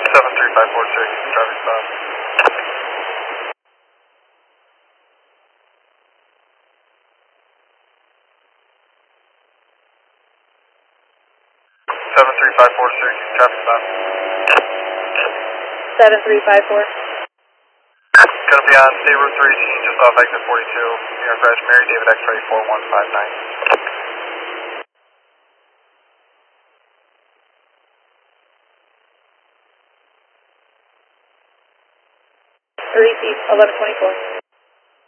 73546, traffic stop. 73546, traffic stop. 7354. Gonna be on State Road 318, just off exit 42, New York Crash, Mary David X-ray 4159. 3 feet, 1124.